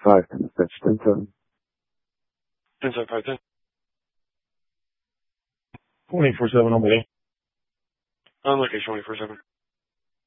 5, that's 10-7. 10-7-5-10. 24/7 on the way. On location 24/7.